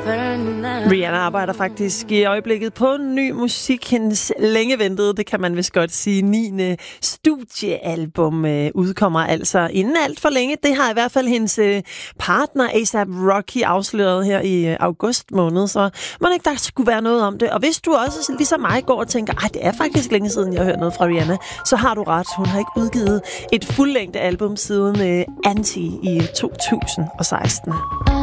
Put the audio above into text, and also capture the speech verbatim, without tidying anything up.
Rihanna arbejder faktisk i øjeblikket på ny musik. Hendes længe ventede, det kan man vist godt sige, niende studiealbum øh, udkommer altså inden alt for længe. Det har i hvert fald hendes øh, partner A$ej Rocky afsløret her i øh, august måned, så må ikke der skulle være noget om det. Og hvis du også ligesom mig går og tænker, ej, det er faktisk længe siden, jeg har hørt noget fra Rihanna, så har du ret. Hun har ikke udgivet et fuldlængde album siden øh, Anti i to tusind og seksten.